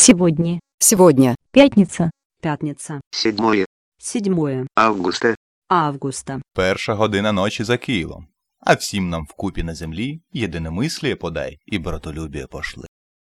Сегодня. Сегодня. Пятница. Пятница. 7 августа. 1 година ночі за Києвом. А всім нам вкупі на землі єдиномисліє подай і братолюбіє пошли.